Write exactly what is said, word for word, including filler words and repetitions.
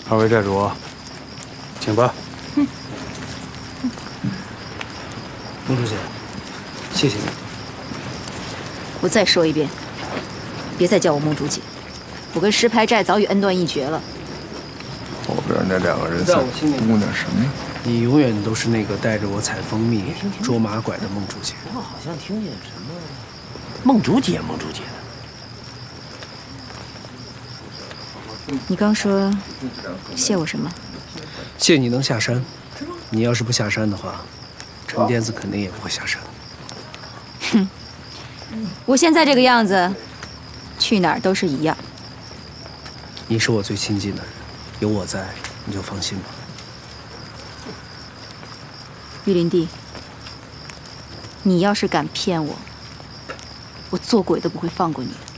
二位寨主，请吧。 嗯。孟主姐，谢谢你。 我再说一遍，别再叫我孟主姐，我跟石牌寨早已恩断义绝了。 后边那两个人在我心里供点什么呀？ 你永远都是那个带着我采蜂蜜、捉马拐的孟主姐。 我好像听见什么孟主姐、孟主姐的。 你刚说谢我什么？ 谢你能下山。你要是不下山的话，陈癫子肯定也不会下山。 哼，我现在这个样子，去哪儿都是一样。 你是我最亲近的人，有我在，你就放心吧。 玉林弟，你要是敢骗我，我做鬼都不会放过你。